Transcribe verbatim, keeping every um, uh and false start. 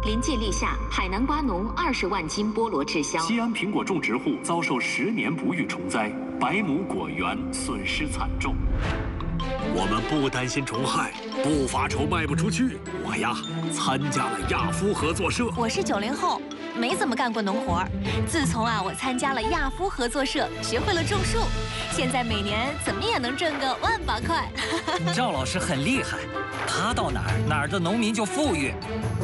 临近立夏，海南瓜农二十万斤菠萝滞销。 西安苹果种植户遭受十年不遇虫灾，百亩果园损失惨重。 我们不担心虫害，不发愁卖不出去。我呀，参加了亚夫合作社。 我是九零后，没怎么干过农活。自从啊，我参加了亚夫合作社，学会了种树，现在每年怎么也能挣个万把块。 赵老师很厉害，他到哪儿哪儿的农民就富裕。